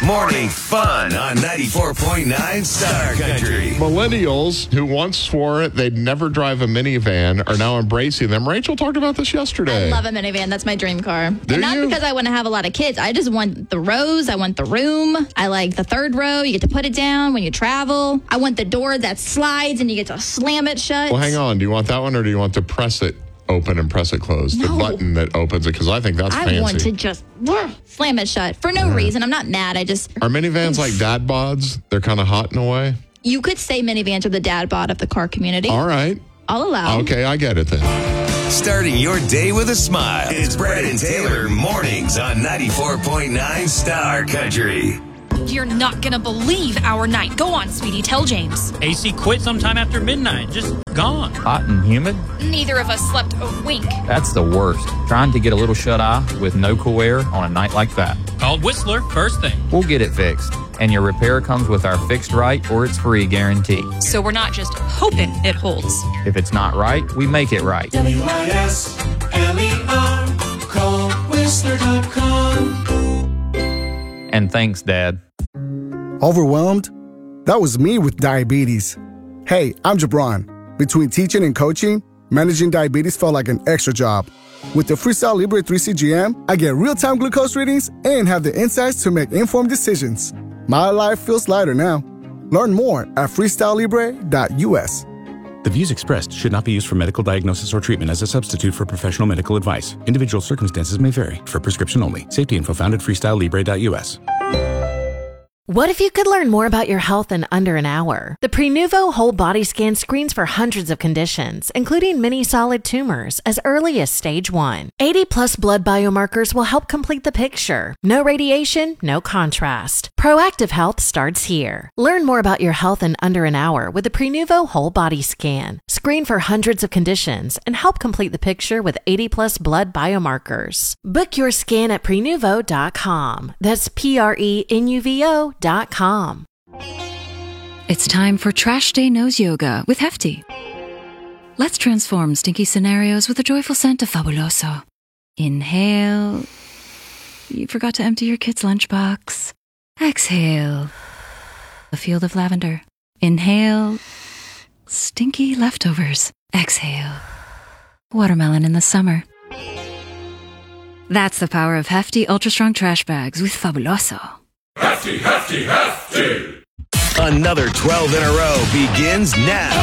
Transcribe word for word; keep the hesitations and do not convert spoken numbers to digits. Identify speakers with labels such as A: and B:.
A: Morning fun on ninety-four point nine Star Country.
B: Millennials who once swore they'd never drive a minivan are now embracing them. Rachel talked about this yesterday.
C: I love a minivan. That's my dream car.
B: Do
C: and not
B: you?
C: because I want to have a lot of kids. I just want the rows. I want the room. I like the third row. You get to put it down when you travel. I want the door that slides and you get to slam it shut.
B: Well, hang on. Do you want that one or do you want to press it open and press it closed?
C: No.
B: The button that opens it, because I think that's
C: I
B: fancy.
C: want to just slam it shut for no reason. I'm not mad. I just...
B: Are minivans like dad bods? They're kind of hot in a way?
C: You could say minivans are the dad bod of the car community.
B: All right.
C: I'll allow.
B: Okay, I get it then.
A: Starting your day with a smile. It's Brad and Taylor mornings on ninety-four point nine Star Country.
D: You're not gonna believe our night. Go on, sweetie, tell James.
E: A C quit sometime after midnight. Just gone.
F: Hot and humid?
D: Neither of us slept a wink.
F: That's the worst. Trying to get a little shut-eye with no cool air on a night like that.
E: Called Whistler first thing.
F: We'll get it fixed. And your repair comes with our fixed right or it's free guarantee.
D: So we're not just hoping it holds.
F: If it's not right, we make it right.
G: W I S L E R, call Whistler dot com.
F: And thanks, Dad.
H: Overwhelmed? That was me with diabetes. Hey, I'm Jabron. Between teaching and coaching, managing diabetes felt like an extra job. With the Freestyle Libre three C G M, I get real-time glucose readings and have the insights to make informed decisions. My life feels lighter now. Learn more at freestyle libre dot U S.
I: The views expressed should not be used for medical diagnosis or treatment as a substitute for professional medical advice. Individual circumstances may vary. For prescription only. Safety info found at freestyle libre dot U S.
J: What if you could learn more about your health in under an hour? The Prenuvo Whole Body Scan screens for hundreds of conditions, including many solid tumors, as early as stage one. eighty plus blood biomarkers will help complete the picture. No radiation, no contrast. Proactive health starts here. Learn more about your health in under an hour with the Prenuvo Whole Body Scan. Screen for hundreds of conditions and help complete the picture with eighty plus blood biomarkers. Book your scan at prenuvo dot com. That's P R E N U V O dot com.
K: It's time for Trash Day Nose Yoga with Hefty. Let's transform stinky scenarios with a joyful scent of Fabuloso. Inhale. You forgot to empty your kid's lunchbox. Exhale. A field of lavender. Inhale. Stinky leftovers. Exhale. Watermelon in the summer. That's the power of Hefty Ultra Strong Trash Bags with Fabuloso.
A: Hefty, hefty, hefty. Another twelve in a row begins now.